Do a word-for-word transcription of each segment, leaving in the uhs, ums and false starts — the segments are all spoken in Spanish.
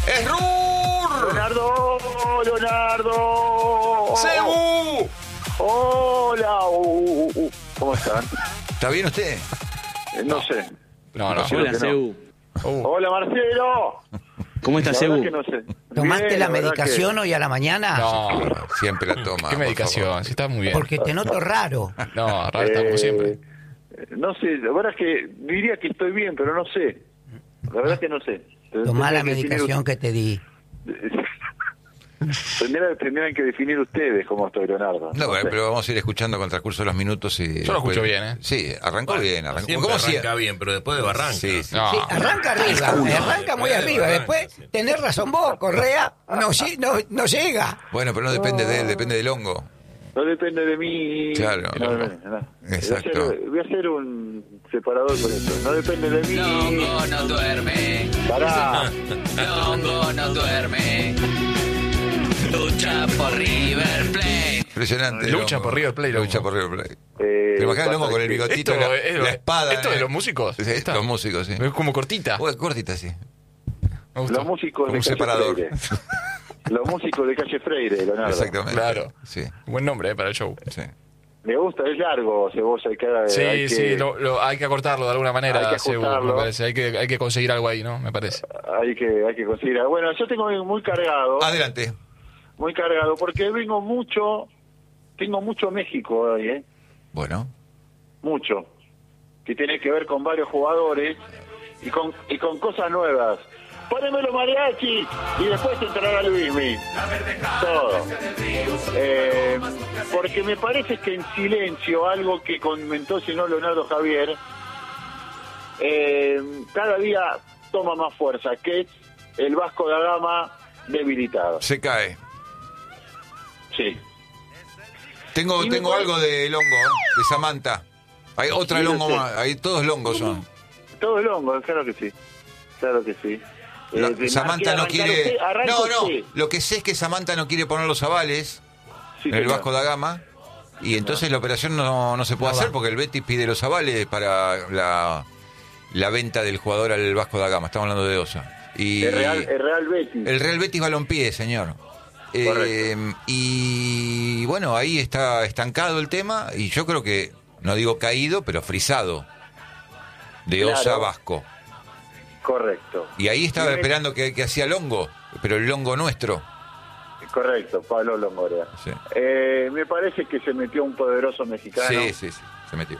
¡Es Rur! Leonardo, Leonardo. ¡Sebu! Hola. Uh, uh, uh. ¿Cómo están? ¿Está bien usted? Eh, no sé. No, no. Hola, No. Sebu. Uh. Hola, Marcelo. ¿Cómo estás, Sebu? Que no sé. ¿Tomaste Bien, la verdad medicación que... hoy a la mañana? No. Siempre la toma. ¿Qué medicación? Sí, está muy bien. Porque te noto raro. No, raro está como Eh, siempre. No sé, la verdad es que diría que estoy bien, pero no sé. La verdad es que no sé. Tomá la Tendrían que medicación que te di. definir- Tendrían, tendrían que definir ustedes cómo estoy, Leonardo. No, sé. pero vamos a ir escuchando con el transcurso de los minutos y... Yo lo escucho bien, ¿eh? Sí, arrancó Bueno, bien. Arrancó. Siempre ¿Cómo si- arranca bien, pero después de barranca. Sí, sí. No. Sí, arranca arriba, arranca muy arriba. Después, tenés razón vos, Correa, no, lle- no, no llega. Bueno, pero no depende de él, depende del hongo. No depende de mí. Claro. No, no, no. Exacto. Voy a, hacer, voy a hacer un separador con eso. No depende de mí. Longo no duerme, Pará. Longo no duerme. Lucha por River Plate. Impresionante. Lucha el hongo. por River Plate, Lucha hongo. por River Plate. Eh, ¿Te imaginas el hongo pasa con el que- bigotito, Esto la, es- la espada? ¿Esto de eh? los músicos? Sí, ¿Esta? los músicos, sí. Es como cortita. Bueno, cortita, sí. Me gustó. Los músicos Como de un Calle separador. Freire. Los músicos de Calle Freire, Leonardo. Exactamente. Claro. Sí, Buen nombre, eh, para el show. sí. Me gusta, es largo, cebolla. Hay que, Sí, hay que, sí, lo, lo- hay que acortarlo de alguna manera, Hay que Sebu, ajustarlo. me parece. Hay que, hay que conseguir algo ahí, ¿no? Me parece. Hay que, hay que conseguir. Bueno, yo tengo muy cargado. Adelante. Muy cargado, porque vengo mucho. Tengo mucho México hoy, ¿eh? Bueno. Mucho. Que tiene que ver con varios jugadores y con, y con cosas nuevas. Poneme los mariachis y después entrará Luismi. Todo. Eh, porque me parece que en silencio, algo que comentó si no Leonardo Javier, eh, cada día toma más fuerza, que es el Vasco da Gama debilitado. Se cae. Sí. Tengo, Y me tengo parece- algo de longo, ¿eh? De Samantha. Hay otra Sí, lo longo sé. más. Hay todos longos son. Todo el hongo, claro que sí. Claro que sí. No, Eh, de- Samantha no ¿quiere arrancar quiere. usted? Arranca No, no. usted. Lo que sé es que Samantha no quiere poner los avales Sí, en el señor. Vasco da Gama. Y entonces la operación no, no se puede No hacer va. porque el Betis pide los avales para la, la venta del jugador al Vasco da Gama. Estamos hablando de Osa. Y El Real, el Real Betis. el Real Betis Balompié, señor. Eh, Correcto. y bueno, ahí está estancado el tema. Y yo creo que, no digo caído, pero frisado. De Claro. Osa a Vasco. Correcto. Y ahí estaba Y me- esperando que, que hacía Longo, pero el Longo nuestro. Correcto, Pablo Longoria. Sí. Eh, me parece que se metió un poderoso mexicano. Sí, sí, sí, se metió.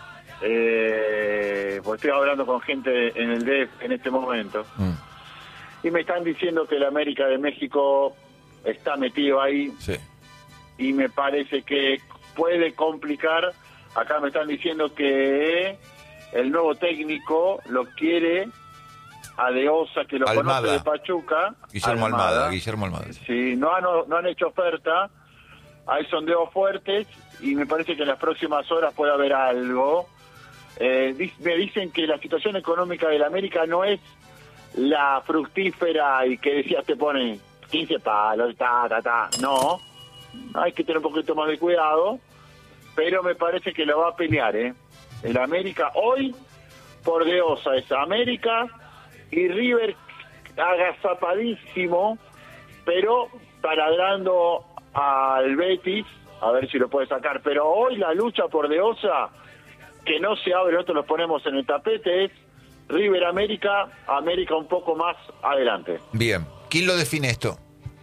Eh, pues estoy hablando con gente en el D E F en este momento. Mm, Y me están diciendo que el América de México está metido ahí. sí. Y me parece que puede complicar. Acá me están diciendo que el nuevo técnico lo quiere a De Osa, que lo Almada. conoce de Pachuca. Guillermo Almada. Guillermo Almada. Sí, no han, no han hecho oferta, hay sondeos fuertes y me parece que en las próximas horas puede haber algo. Eh, di- me dicen que la situación económica del América no es la fructífera y que decías te ponen quince palos, ta, ta, ta. No, hay que tener un poquito más de cuidado, pero me parece que lo va a pelear, ¿eh? El América hoy, por De Osa, es América y River agazapadísimo, pero taladrando al Betis, a ver si lo puede sacar. Pero hoy la lucha por De Osa, que no se abre, nosotros los ponemos en el tapete, es River América, América un poco más adelante. Bien. ¿Quién lo define esto?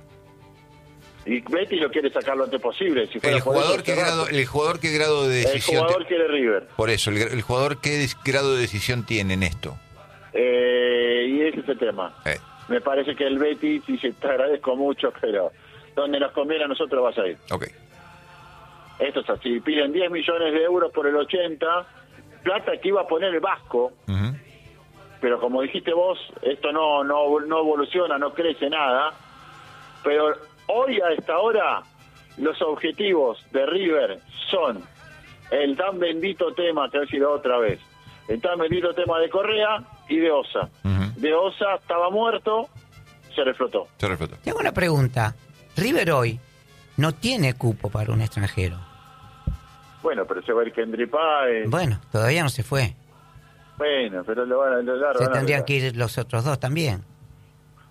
Y Betis lo quiere sacar lo antes posible. Si fuera El por jugador, eso, qué cerrado. grado, el jugador qué grado de El decisión jugador te- quiere River. Por eso, el, el jugador qué dis- grado de decisión tiene en esto. Eh, y ese es el tema. Eh, Me parece que el Betis, y se te agradezco mucho, pero donde nos conviene a nosotros vas a ir. ok. Esto es así. Piden diez millones de euros por el ochenta, plata que iba a poner el Vasco, Ujú. pero como dijiste vos, esto no, no, no evoluciona, no crece nada. Pero hoy a esta hora, los objetivos de River son el tan bendito tema, que voy a decir otra vez, el tan bendito tema de Correa y de Osa. Ujú. De Osa estaba muerto, se reflotó. Se reflotó. Tengo una pregunta. River hoy no tiene cupo para un extranjero. Bueno, pero se va a ir Kendry Páez. Bueno, todavía no se fue. Bueno, pero lo van a lo largo, Se van a tendrían ver. que ir los otros dos también.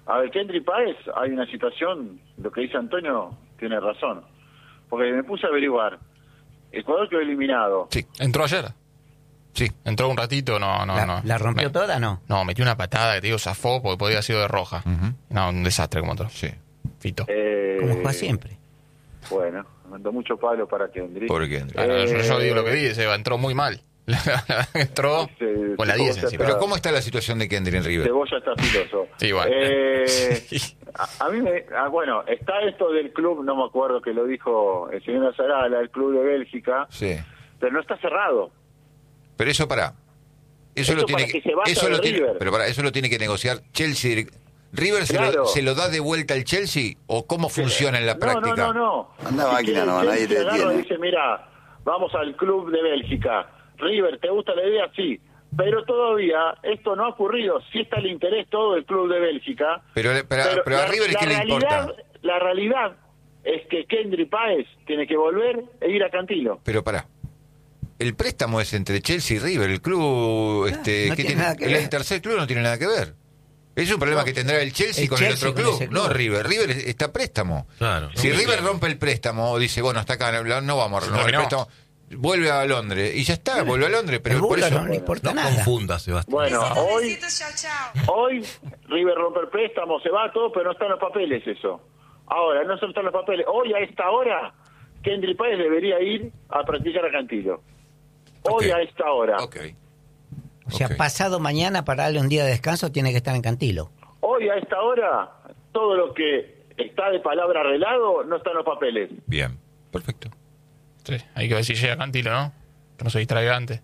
A ver, Kendrick Páez, hay una situación, lo que dice Antonio tiene razón. Porque me puse a averiguar. Ecuador quedó eliminado. Sí, entró ayer. Sí. Entró un ratito, no, no, ¿La, no. la rompió Me- toda, no? No, metió una patada que te digo, zafó porque podía haber sido de roja. Ujú. No, un desastre como otro. Sí. Fito. Eh, Como juega siempre. Bueno, mandó mucho palo para Kendrick. Pobre Kendrick. Ah, no, yo, yo Eh, digo lo que dice, Seba, entró muy mal. entró Se- con la se diez puso encima. Pero ¿cómo está la situación de Kendrick en River? Cebolla está filoso. Sí, igual. Eh, a, a mí me... ah, bueno, está esto del club, no me acuerdo que lo dijo el señor Azarala, el club de Bélgica, Sí. pero no está cerrado. Pero eso para. Eso, Eso lo tiene para que se vaya eso de lo tiene, River. pero para eso lo tiene que negociar Chelsea. River se, Claro. lo, se lo da de vuelta al Chelsea o cómo funciona en la no, práctica. No, no, no. Anda máquina, no, Chelsea nadie te agarra y detiene. dice, mira, vamos al club de Bélgica. River, ¿te gusta la idea? Sí. Pero todavía esto no ha ocurrido. Sí está el interés todo del club de Bélgica. Pero, pero, pero a la- River la ¿qué le realidad, importa? La realidad es que Kendrick Páez tiene que volver e ir a Cantilo. Pero pará. El préstamo es entre Chelsea y River. El club, este, no ¿qué tiene nada que el ver. tercer club no tiene nada que ver. Es un problema que tendrá el Chelsea El con Chelsea el otro con club, ese club. no River. River está a préstamo. Claro. Si No, River claro. rompe el préstamo, dice, bueno, hasta acá no, no vamos a renovar el terminó. préstamo, vuelve a Londres. Y ya está, vuelve a Londres. Pero El por búlgaro eso, no le importa No nada. confunda, Sebastián. Bueno, hoy, hoy River rompe el préstamo, se va todo, pero no están los papeles eso. Ahora, no solo están los papeles. Hoy a esta hora, Kendrick Páez debería ir a practicar a Cantilo. Hoy Ok. a esta hora. Ok. O sea, Ok. pasado mañana para darle un día de descanso tiene que estar en Cantilo. Hoy a esta hora, todo lo que está de palabra arreglado no está en los papeles. Bien, perfecto. Sí, hay que ver si llega Cantilo, ¿no? Que no se distraiga antes.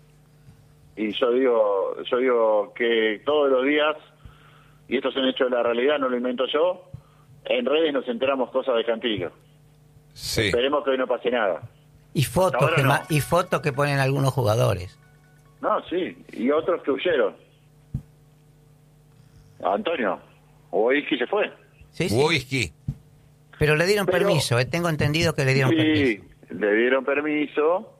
Y yo digo, yo digo que todos los días, y esto es un hecho de la realidad, no lo invento yo, en redes nos enteramos cosas de Cantilo. Sí. Esperemos que hoy no pase nada. Y fotos, Ahora que, no. ma- y fotos que ponen algunos jugadores. No, sí, y otros que huyeron. Antonio, Oiski se fue. Sí, sí. Wojcicki. Pero le dieron Pero- permiso, eh, tengo entendido que le dieron Sí, permiso. le dieron permiso,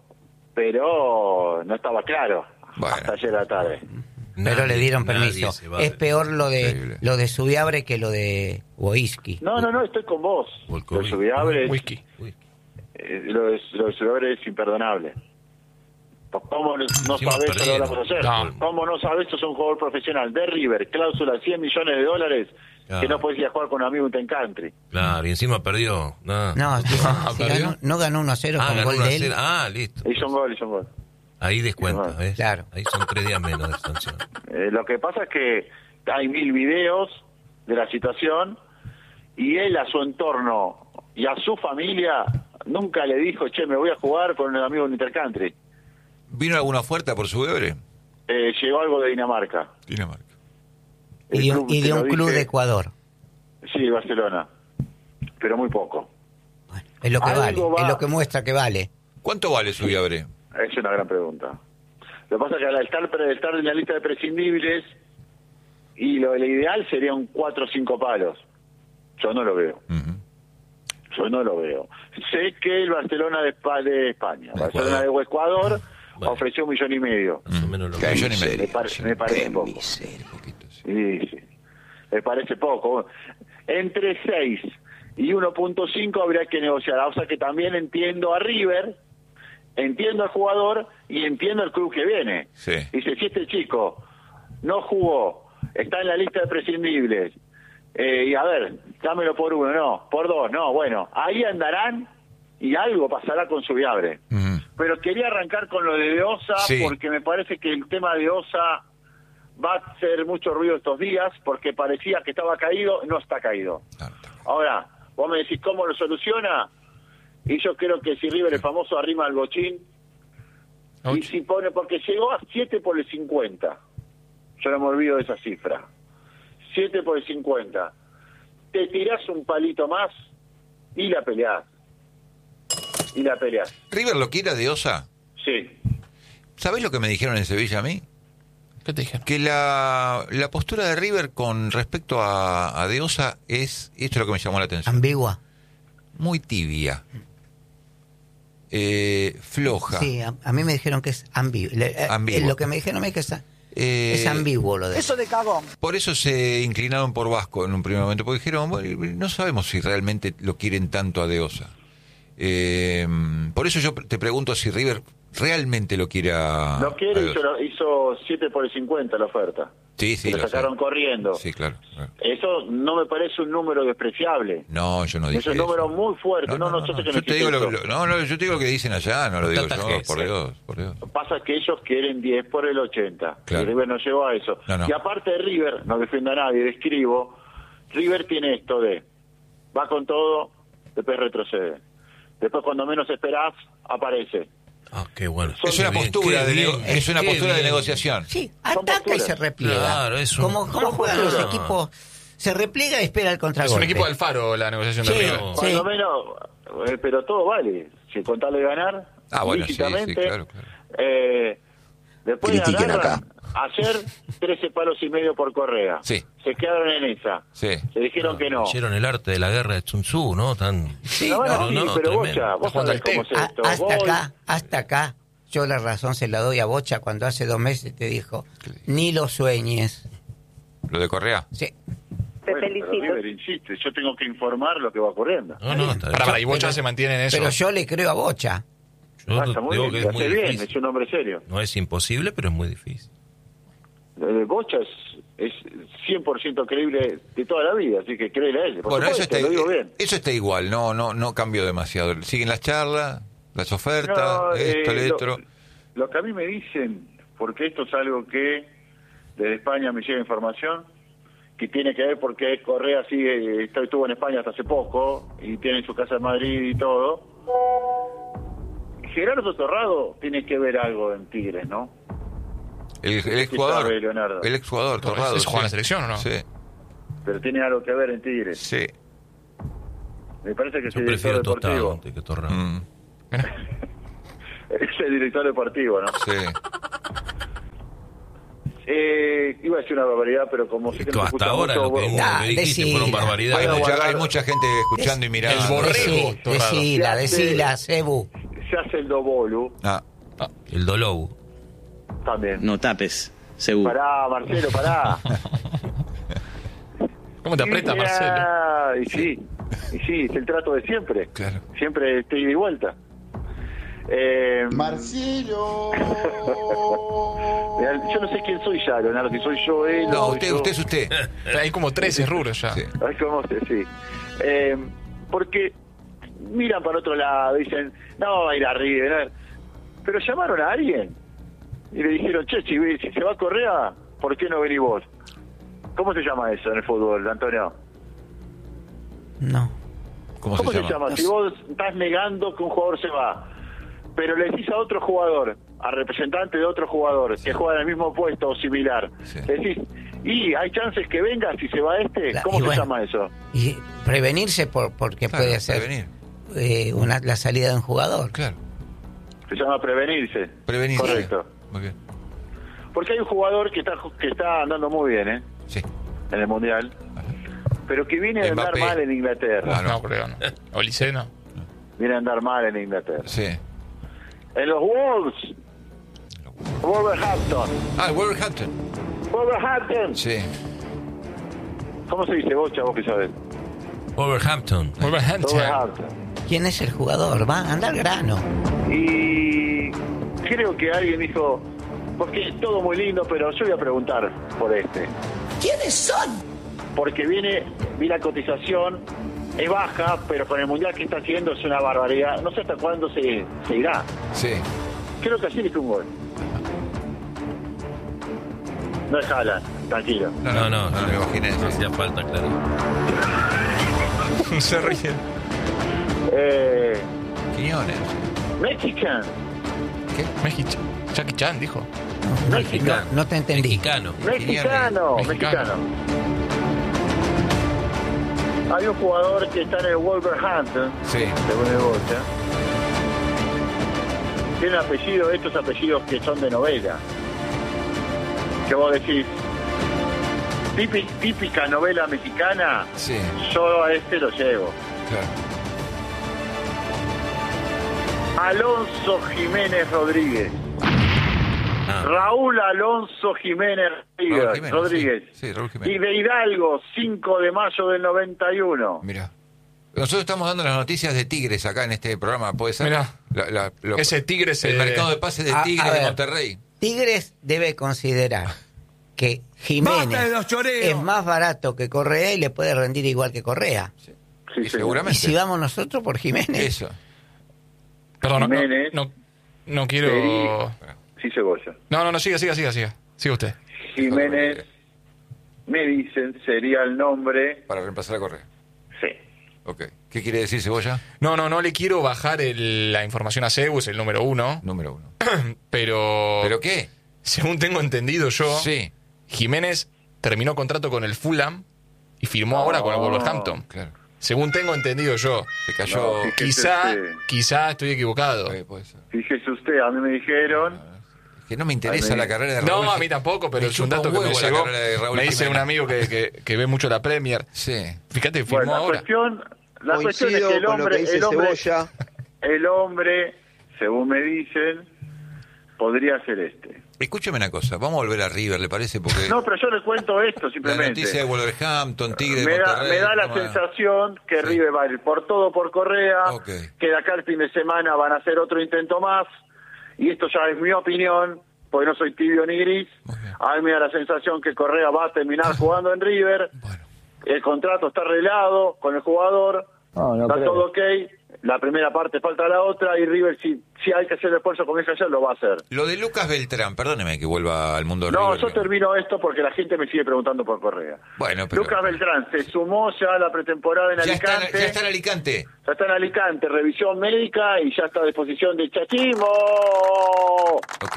pero no estaba claro Bueno. hasta ayer a la tarde. Pero Nadie- le dieron nadie permiso. se va Es de- peor lo de Increíble. lo de Subiabre que lo de Wojcicki. No, no, no, estoy con vos. O el Lo COVID. de Subiabre, Whisky. Uy, eh, lo de, lo de Subiabre es imperdonable. ¿Cómo no Encima sabes eso? Lo perdieron. hablamos ayer. No. ¿Cómo no sabes eso? Es un jugador profesional de River, cláusula cien millones de dólares, Claro. que no podés ir a jugar con un amigo en Ten Country. claro, y encima perdió. No, No, sí, Ah, sí, ¿perdió? ganó- no ganó uno a cero ah, con ganó gol uno a de él. cero. Ah, listo. Hizo un gol, hizo un gol. Ahí descuenta, Ajá. ¿ves? Claro. Ahí son tres días menos de sanción. Eh, lo que pasa es que hay mil videos de la situación y él a su entorno y a su familia nunca le dijo, che, me voy a jugar con un amigo en Intercountry. ¿Vino alguna oferta por su bebre? Eh, llegó algo de Dinamarca. Dinamarca. Y El de, club, y te de lo un club dije. de Ecuador. Sí, Barcelona. Pero muy poco. Bueno, es lo que Algo vale, va- es lo que muestra que vale. ¿Cuánto vale su bebre? Es una gran pregunta. Lo que pasa es que al estar, al estar en la lista de prescindibles, y lo, lo ideal sería un cuatro o cinco palos. Yo no lo veo. Ujú. Yo no lo veo. Sé que el Barcelona de, Espa- de España, De Barcelona de Ecuador, Bueno. ofreció un millón y medio. Más o menos lo Que que... millón y medio. Me, pare- me parece poco. Poquito, sí. Sí, sí. Me parece poco. Entre seis y uno punto cinco habría que negociar. O sea que también entiendo a River, entiendo al jugador y entiendo al club que viene. Sí. Dice, si este chico no jugó, está en la lista de prescindibles, eh, y a ver, dámelo por uno, no, por dos, no, bueno, ahí andarán y algo pasará con su viabre. Ujú. Pero quería arrancar con lo de Osa, Sí. porque me parece que el tema de Osa va a hacer mucho ruido estos días, porque parecía que estaba caído, no está caído. Claro, está. Ahora, vos me decís cómo lo soluciona, y yo creo que si River es famoso arrima al bochín, y Ouch. si pone, porque llegó a siete por el cincuenta, yo no me olvido de esa cifra, siete por el cincuenta, te tirás un palito más y la peleás, y la peleás, ¿River lo quiere de Osa? sí. ¿Sabés lo que me dijeron en Sevilla a mí? ¿Qué te dije? Que la, la postura de River con respecto a, a De Osa es, esto es lo que me llamó la atención, Ambigua. muy tibia, eh, floja. Sí, a, a mí me dijeron que es ambigua. Ambigua. Lo que me dijeron es que es, Eh, Es ambiguo lo de Eso de cagón. Por eso se inclinaron por Vasco en un primer momento, porque dijeron, bueno, no sabemos si realmente lo quieren tanto a De Osa. Eh, por eso yo te pregunto si River realmente lo quiere a... No a quiere, De Osa. hizo, hizo siete por el cincuenta la oferta. Sí, sí, lo lo sacaron sé. corriendo. Sí, claro, claro. Eso no me parece un número despreciable. No, yo no dije Es un eso. número muy fuerte. No, no, yo sé que no Yo te digo existe lo, eso. lo- no, no, yo te digo lo que dicen allá, no lo digo Tanta yo, gente, por sí. Dios, por Dios. Pasa que ellos quieren diez por el ochenta. Claro. Y River no llegó a eso. No, no. Y aparte de River, no defiendo a nadie, describo, River tiene esto de, va con todo, después retrocede. Después cuando menos esperás, aparece. Ah, qué bueno. Es una Qué bien, postura, qué de, bien, nego- es una qué postura de bien. negociación. Sí, Son ataca y posturas. se repliega. Claro, es un- ¿Cómo, cómo son juegan los posturas. equipos? Se repliega y espera el Es contragolpe. un equipo del Faro la negociación Sí. de River. Sí. Cuando menos, eh, pero todo vale. Si con tal de ganar, Ah, bueno, sí, sí, lícitamente, claro, claro. eh, después Critiquen agarran, acá. ayer trece palos y medio por Correa. Sí. Se quedaron en esa. Sí. Se dijeron que no. Hicieron el arte de la guerra de Sun Tzu, ¿no? Tan... Sí, No, no, no, sí, no, pero tremendo. Bocha, vos Está jugando sabés al cómo té. es A- esto. hasta Vos- acá, hasta acá, yo la razón se la doy a Bocha cuando hace dos meses te dijo, ni lo sueñes. Lo de Correa. Sí. Te felicito. River insiste, yo tengo que informar lo que va ocurriendo. No, no, está Para, para, y Bocha Pero- se mantiene en eso. Pero yo le creo a Bocha. Yo Ah, está muy digo bien, que lo es muy hace bien, difícil. es un hombre serio. No es imposible, pero es muy difícil. Eh, Bocha es, es cien por ciento creíble de toda la vida, así que créele a él. Por Bueno, eso supuesto, está, lo digo bien. eso está igual, no, no, no cambió demasiado. Siguen las charlas, las ofertas, No, esto, eh, el lo- otro. Lo que a mí me dicen, porque esto es algo que desde España me llega información, que tiene que ver porque Correa sigue, está- estuvo en España hasta hace poco y tiene su casa en Madrid y todo. Gerardo Torrado tiene que ver algo en Tigres, ¿no? El, el ¿Qué exjugador. sabe, Leonardo? El exjugador, Torres, Torrado. ¿eso juega en la sí. selección o no? Sí, Pero tiene algo que ver en Tigres. sí. Me parece que es Yo el prefiero director Tostado deportivo. antes que Torrado. Mm, Es el director deportivo, ¿no? sí. Eh, iba a decir una barbaridad, pero como sé que no se Hasta escucha ahora mucho, lo que, vos- Nah, lo que dijiste decila. fueron Hay barbaridades. Bueno, mucha, guardar- hay mucha gente escuchando y mirando. El borrego. Decí- Torrado. Decila, Se hace- decila, Cebu. se hace el dobolu Ah, El Dolobu. también. No tapes, seguro. Pará, Marcelo, pará. ¿Cómo te aprieta, Y, Marcelo? ah, Y sí, y sí, es el trato de siempre. claro. Siempre estoy de vuelta. Eh, Marcelo. Yo no sé quién soy ya, Leonardo, si soy yo, él. o No, soy usted, yo. usted es usted. Hay como trece rubros ya. Sí. Ay, cómo se- sí. Eh, porque miran para otro lado, dicen, no va a ir a River. Pero llamaron a alguien y le dijeron, che, si, si se va a Correa, ¿por qué no venís vos? ¿Cómo se llama eso en el fútbol, Antonio? No. ¿Cómo, ¿Cómo se se llama? llama? Si vos estás negando que un jugador se va, pero le decís a otro jugador, a representante de otro jugador, que juega en el mismo puesto o similar, Sí. le decís, y hay chances que venga si se va este, La- ¿cómo y se bueno. llama eso? Y prevenirse por, porque Claro, puede ser prevenir. eh, una, la salida de un jugador. Claro. Se llama prevenirse. Prevenir. Correcto. Muy bien. Porque hay un jugador que está que está andando muy bien, ¿eh? Sí. En el Mundial, pero que viene a andar Mbappé. mal en Inglaterra. Ah, no. No, creo no. Olise no. Viene a andar mal en Inglaterra. Sí. En los Wolves, Wolverhampton. Ah, el Wolverhampton. Wolverhampton. Sí. ¿Cómo se dice Bocha, vos que sabés? Wolverhampton. Wolverhampton. Wolverhampton. ¿Quién es el jugador? Va, anda al grano. Y creo que alguien dijo, porque todo muy lindo, pero yo voy a preguntar por este. ¿Quiénes son? Porque viene, vi la cotización, es baja, pero con el mundial que está haciendo es una barbaridad. No sé hasta cuándo se, se irá. Sí. Creo que así le hizo un gol. No es Haaland, tranquilo. No, No, no, no, no. me imaginé. No sí. hacía falta, claro. Se ríe. Eh, Quiñones. Mexican, México. Jackie Chan dijo. No, Mexicano. no, no te entendí. Mexicano. mexicano, Mexicano. mexicano. Hay un jugador que está en el Wolverhampton, Sí. según el Bocha. Tiene un apellido, estos apellidos que son de novela. Que vos decís, típica, típica novela mexicana, Sí. yo a este lo llevo. Claro. Alonso Jiménez Rodríguez. Ah. Raúl Alonso Jiménez Rodríguez. Raúl Jiménez, Rodríguez. sí, sí, Raúl Jiménez. Y de Hidalgo, cinco de mayo del noventa y uno. Mira. Nosotros estamos dando las noticias de Tigres acá en este programa, ¿puede ser? Mirá. La- la- lo- Ese Tigres, El eh, mercado de pases de a- Tigres a de ver. Monterrey. Tigres debe considerar que Jiménez ¡Basta de los choreos! es más barato que Correa y le puede rendir igual que Correa. Sí, Y señor. seguramente. Y si vamos nosotros por Jiménez. Eso. Perdón, no, no, Jiménez. no, no quiero... Peri- Sí, Cebolla. No, no, no, siga, siga, siga, siga. Siga usted. Jiménez, me dicen, sería el nombre. Para reemplazar a Correa. Sí. Ok. ¿Qué quiere decir Cebolla? No, no, no le quiero bajar el- la información a Zeus, el número uno, Número uno. pero... ¿Pero qué? Según tengo entendido yo, Sí, Jiménez terminó contrato con el Fulham y firmó ahora con el Oh. Wolverhampton. claro. según tengo entendido yo. Se cayó. No, fíjese Quizá, usted. quizá estoy equivocado. Eh, puede ser. Fíjese usted, a mí me dijeron. Que no me interesa Ay, me- la carrera de Raúl. No, a mí tampoco, pero Me es un chupa dato un que me huevo la llegó. carrera de Raúl Me dice Jiménez. un amigo que, que, que ve mucho la Premier. Sí. Fíjate que firmó Bueno, la ahora. cuestión, la cuestión es Coincido que el con lo hombre, que dice el hombre, Cebolla. el hombre, según me dicen, podría ser este. Escúcheme una cosa, vamos a volver a River, ¿le parece? Porque No, pero yo le cuento esto la simplemente. noticia de Wolverhampton, Tigre de Me da, Monterrey. me da la no va- sensación que Sí. River va a ir por todo por Correa, Ok. que de acá el fin de semana van a hacer otro intento más, y esto ya es mi opinión, porque no soy tibio ni gris. Muy bien. A mí me da la sensación que Correa va a terminar jugando en River, Bueno, el contrato está arreglado con el jugador, está todo ok, la primera parte falta la otra, y River si, si hay que hacer el esfuerzo como dice ayer, lo va a hacer. lo de Lucas Beltrán, perdóneme que vuelva al mundo de No, River. yo pero- termino esto porque la gente me sigue preguntando por Correa. Bueno, pero... Lucas Beltrán se sumó ya a la pretemporada en ya está, Alicante. ya está en Alicante. Ya está en Alicante, revisión médica y ya está a disposición de Chachimo. Ok.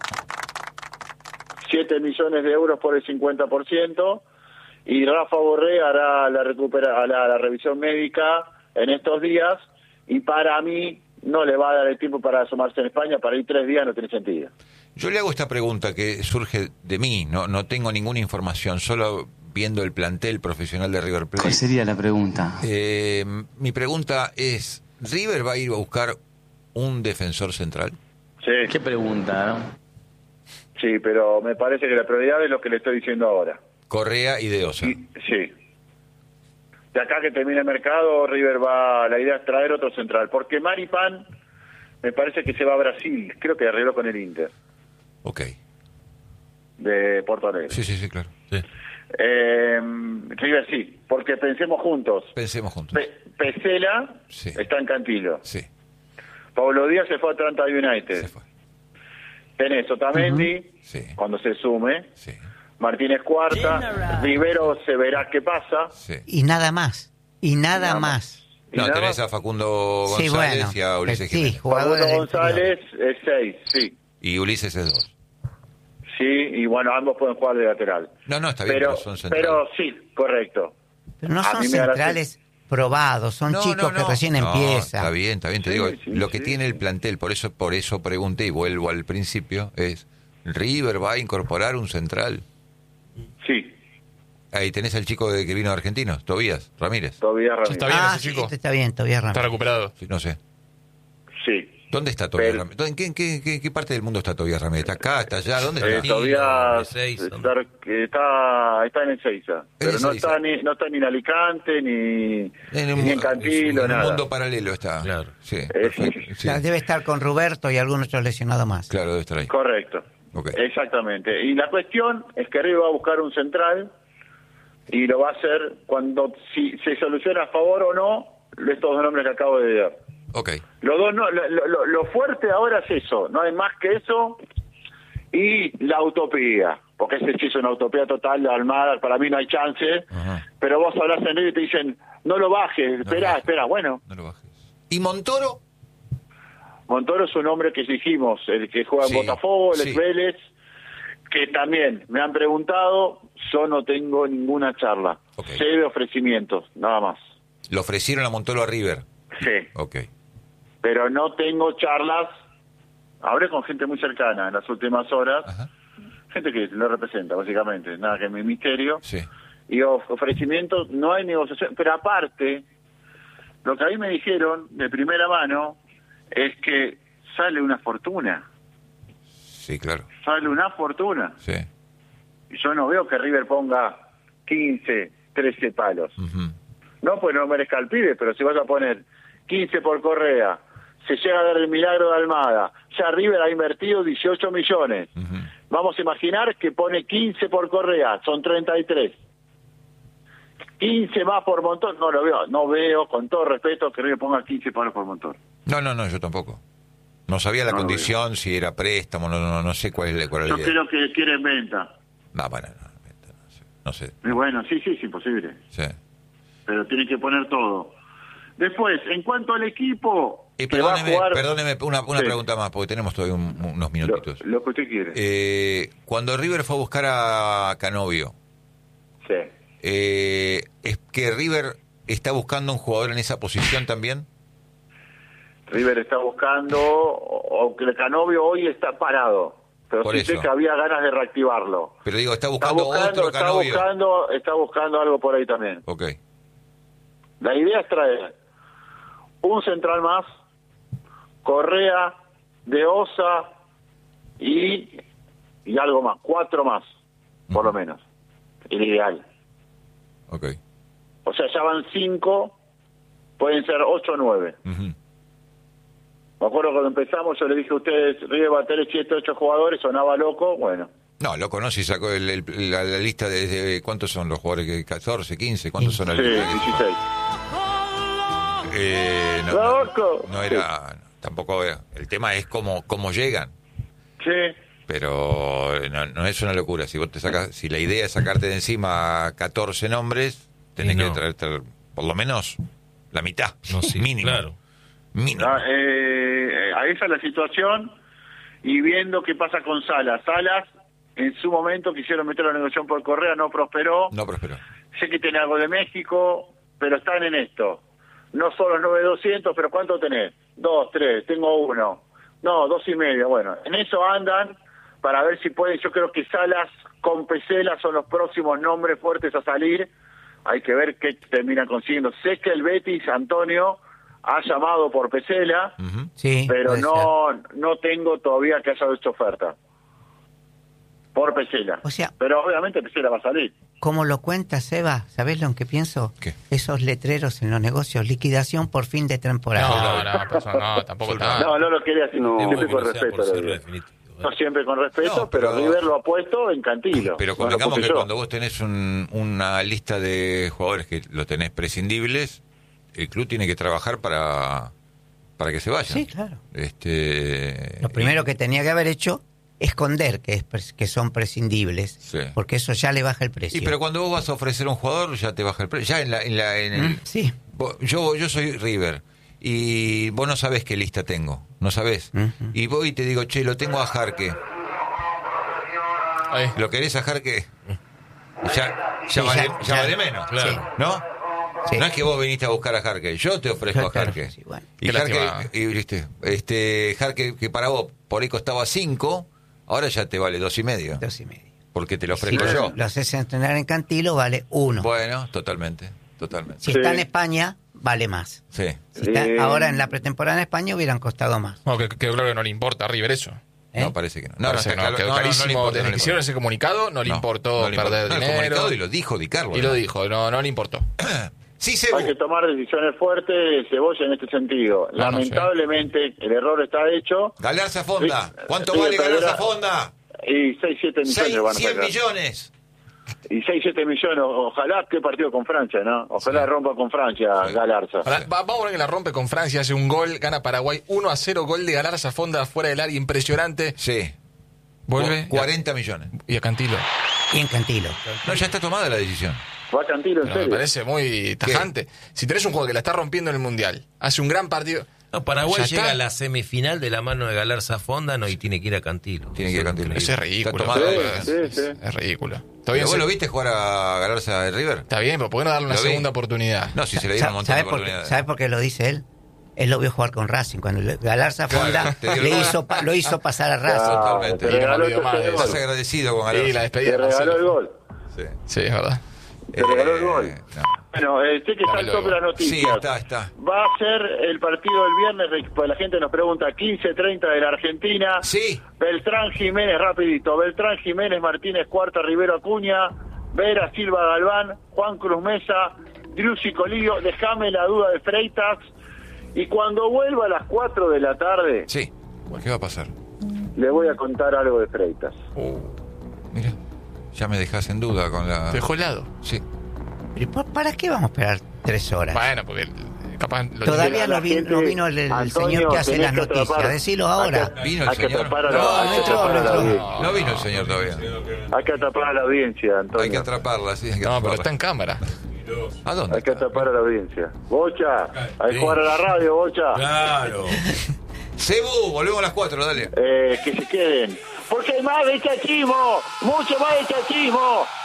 siete millones de euros por el cincuenta por ciento. Y Rafa Borré hará la, recupera, la, la revisión médica en estos días. Y para mí no le va a dar el tiempo para asomarse en España. Para ir tres días no tiene sentido. Yo le hago esta pregunta que surge de mí, no, no tengo ninguna información, solo viendo el plantel profesional de River Plate. ¿Cuál sería la pregunta? Eh, mi pregunta es, ¿River va a ir a buscar un defensor central? Sí, ¿Qué pregunta, no? sí, pero me parece que la prioridad es lo que le estoy diciendo ahora. Correa y De Osa. Y- sí. De acá que termine el mercado, River va, la idea es traer otro central, porque Maripan me parece que se va a Brasil, creo que arregló con el Inter Ok. de Porto Alegre. Sí, sí, sí, claro. Sí. Eh, River sí, porque pensemos juntos. Pensemos juntos. Pe- Pesela Sí. está en Cantilo. Sí, Pablo Díaz se fue a Atlanta United. se fue. Tenés Otamendi, Sí. cuando se sume. Sí, Martínez Cuarta. Rivero se verá qué pasa. sí. Y nada más. Y nada Nada más. Y No, nada tenés más. a Facundo Sí, González bueno. y a Ulises Sí, Jiménez. jugadores Facundo del González es seis, sí. Y Ulises es dos. Sí, y bueno, ambos pueden jugar de lateral. No, no, está bien, Pero, pero son centrales. pero sí, correcto. Pero no A son mí me da la centrales probados, son No, chicos no, que no. recién No, empiezan. Está bien, está bien. Te Sí, digo, sí, lo que sí, tiene sí. el plantel, por eso, por eso pregunté y vuelvo al principio, es River va a incorporar un central. Sí, Ahí tenés al chico de, que vino de Argentinos, Tobías Ramírez. todavía Ramírez. está bien Ah, ese sí, chico. está bien, todavía Está Ramírez. recuperado. Sí, no sé. Sí. ¿Dónde está Tobías Pero- Ramírez? ¿En qué, en qué, qué- qué parte del mundo está Tobías Ramírez? ¿Está acá? ¿Está allá? ¿Dónde Eh, está? Sí, todavía Ezeiza, está, está, está en Ezeiza, pero no Ezeiza. está, ni, no está ni en Alicante, ni, En un, ni en Cantilo, en un nada. mundo paralelo está. Claro. Sí, Eh, perfecto. Sí. O sea, debe estar con Roberto y algún otro lesionado más. Claro, debe estar ahí. Correcto. Ok. Exactamente. Y la cuestión es que River va a buscar un central y lo va a hacer cuando, si se soluciona a favor o no, estos dos nombres que acabo de dar. Ok. Los dos no, lo, lo- lo fuerte ahora es eso, no hay más que eso, y la utopía, porque ese sí es una utopía total de Almada, para mí no hay chance, Ajá. pero vos hablas en River y te dicen, no lo bajes, espera, bajes. espera, bueno, No lo bajes. ¿Y Montoro? Montoro es un hombre que exigimos, el que juega en Sí, Botafogo, el sí. ex Vélez, que también me han preguntado, yo no tengo ninguna charla, Ok. sé de ofrecimientos, nada más, Le ofrecieron a Montoro a River. sí, Ok. pero no tengo charlas, hablé con gente muy cercana en las últimas horas, Ajá. gente que lo representa básicamente, nada que mi misterio, Sí. y of- ofrecimientos, no hay negociación, pero aparte, lo que a mí me dijeron de primera mano es que sale una fortuna. Sí, claro. Sale una fortuna. Sí. Y yo no veo que River ponga quince, trece palos. Ujú. No, pues no merezca el pibe, pero si vas a poner quince por Correa, se llega a dar el milagro de Almada, ya River ha invertido dieciocho millones. Ujú. Vamos a imaginar que pone quince por Correa, son treinta y tres. quince más por Montón, no lo veo, no veo, con todo respeto, que River ponga quince palos por Montón. No, no, no, yo tampoco. No sabía la No lo condición, si era préstamo, no, no, no sé cuál es, cuál es Yo la idea. creo que quiere en venta. No, bueno, no, no sé. No sé. Y bueno, sí, sí, es imposible, Sí. pero tiene que poner todo. Después, en cuanto al equipo, Y que va a perdóneme, jugar perdóneme una, una Sí. pregunta más, porque tenemos todavía un- unos lo, minutitos. lo que usted quiere. Eh, cuando River fue a buscar a Canovio, Sí. eh, ¿es que River está buscando un jugador en esa posición también? River está buscando, o- aunque el Canovio hoy está parado, pero Por sí sé eso. que había ganas de reactivarlo. Pero digo, está Está buscando, buscando, otro está Canovio. buscando, está buscando algo por ahí también. Ok. La idea es traer un central más, Correa, De Osa y, y algo más, cuatro más, por lo menos, el ideal. Ok. O sea, ya van cinco, pueden ser ocho o nueve. Ujú. Me acuerdo cuando empezamos, yo le dije a ustedes, River va a tener siete, ocho jugadores, sonaba loco, bueno. No, lo conoce y sacó el- el- la, la lista de, de- ¿cuántos son los jugadores? que catorce, quince, ¿cuántos son? la Sí, lista? dieciséis. Eh, no, no, Loco. no era, tampoco era. El tema es cómo, cómo llegan. Sí, Pero no, no es una locura. Si vos te sacas, si la idea es sacarte de encima catorce nombres, tenés Y no. que traer, traer por lo menos la mitad, No, sí, mínimo. claro. Mínimo. Ah, eh, a esa es la situación, y viendo qué pasa con Salas. Salas, en su momento quisieron meter la negociación por Correa, no prosperó. No prosperó. Sé que tiene algo de México, pero están en esto. No son los nueve mil doscientos, pero ¿cuánto tenés? Dos, tres, tengo uno. No, dos y medio. Bueno, en eso andan para ver si pueden. Yo creo que Salas con Pesela son los próximos nombres fuertes a salir. Hay que ver qué terminan consiguiendo. Sé que el Betis, Antonio, ha llamado por Pesela, Ujú. Sí, pero puede no no tengo todavía que haya hecho oferta por Pesela. O sea- pero obviamente Pesela va a salir. ser. Como lo cuenta Seba, ¿sabés lo que pienso? ¿Qué? Esos letreros en los negocios, liquidación por fin de temporada. No, no, pero eso no, tampoco está. No, no lo quería decir, Temo siempre que con no sea respeto. por lo cierre digo. definitivo, ¿eh? No siempre con respeto, No, pero, pero- River lo ha puesto en Cantilo. Pero No lo convengamos puse que yo. cuando vos tenés un- una lista de jugadores que lo tenés prescindibles, el club tiene que trabajar para, para que se vayan. Sí, claro. Este, Lo primero que tenía que haber hecho, esconder que, es, pres- que son prescindibles, Sí. porque eso ya le baja el precio. Y pero cuando vos vas a ofrecer un jugador, ya te baja el precio. Ya en la, en la, en el- Mm, sí. vos- yo, yo soy River y vos no sabés qué lista tengo, no sabés. Ujú. Y voy y te digo, che, lo tengo a Jarque. Ahí. ¿Lo querés a Jarque? Ya, ya, Sí, vale, ya, ya ya. vale menos, Claro. ¿no? Sí. No es que vos viniste a buscar a Jarque, yo te ofrezco a Claro, Jarque. sí, bueno. Y Qué Jarque, lástima. y, viste, este, Jarque que para vos por ahí costaba cinco, ahora ya te vale dos y medio, Dos y medio. porque te lo Si ofrezco yo. lo haces entrenar en Cantilo, vale uno. Bueno, totalmente, totalmente. Si Sí. está en España, vale más. Sí. Si está Eh. ahora en la pretemporada en España, hubieran costado más. No, que, que creo que no le importa a River eso. ¿eh? No, parece que no. No, Parece no, que está no, claro- quedó no, no, no le clarísimo. importa, Desde no le que hicieron importa. ese comunicado, no le No, importó no le perder importa. No, el dinero. comunicado y lo dijo Di Carlo. Y lo ¿no? dijo, no, no le importó. Sí, se Hay que tomar decisiones fuertes, Cebolla, en este sentido. No, no sé. Lamentablemente, el error está hecho Galarza Fonda. Sí, ¿Cuánto sí, vale pero Galarza era- Fonda? y seis, siete millones Seis, van a cien sacar. millones. Y seis, siete millones, ojalá que partido con Francia, ¿no? Ojalá Sí. rompa con Francia, Sí. Galarza. Ahora, va- vamos a ver que la rompe con Francia, hace un gol, gana Paraguay uno a cero, gol de Galarza Fonda fuera del área, impresionante. Sí. Vuelve Cu- cuarenta millones. y a Cantilo. Y en Cantilo. No, ya está tomada la decisión. Va Cantilo, en Pero me serio. parece muy tajante. Si tenés un juego que la está rompiendo en el Mundial, hace un gran partido. No, Paraguay Ya llega está. a la semifinal de la mano de Galarza Fonda, no, y tiene que ir a Cantilo. Tiene que ir a Cantilo. Eso es ridículo. Está tomada. es, Sí, es- sí. es ridículo. Está ¿Pero bien, vos se- lo viste jugar a Galarza de River? está bien, pero ¿por qué no darle una Lo vi. segunda oportunidad? No, si se le dieron un montón de ¿Sabe por, qué, oportunidades. ¿Sabe por qué lo dice él? Él lo vio jugar con Racing. Cuando le- Galarza Claro, Fonda te dio le el gol. hizo, pa- lo hizo pasar a Racing. Ah, Totalmente. te Y no regaló me olvido más ese de gol. Estás agradecido con Sí, Galarza. la despedida Te de regaló el Marcelo. gol. Sí. Sí, es verdad. Te regaló el gol. no. Bueno, eh, sé que está el top de las noticias. Sí, está, está. Va a ser el partido del viernes, pues la gente nos pregunta, quince treinta de la Argentina. Sí. Beltrán Jiménez, rapidito. Beltrán Jiménez, Martínez Cuarta, Rivero Acuña, Vera Silva Galván, Juan Cruz Mesa, Driussi Colillo. Déjame la duda de Freitas. Y cuando vuelva a las cuatro de la tarde, Sí. ¿Qué va a pasar? le voy a contar algo de Freitas. Mira, ya me dejas en duda con la... Te dejó helado. Sí. ¿Pero pa- ¿Para qué vamos a esperar tres horas? Bueno, porque capaz lo Todavía la no, vi- gente- no vino el, el Antonio, señor que hace tenés las que noticias. atrapar. Decilo ahora. Hay que- ¿Vino el hay que señor? atrapar a la- No, hay que no entró, atrapar a no la entró. audiencia. No vino el señor todavía. Hay que atrapar a la audiencia, Antonio. Hay que atraparla, sí. Hay que No, pero atraparla. está en cámara. ¿A dónde? Hay que está? atrapar a la audiencia. Bocha, hay que Sí. jugar a la radio, Bocha. Claro. Cebu, volvemos a las cuatro, dale. Eh, que se queden. Porque hay más de chachismo, mucho más de chachismo.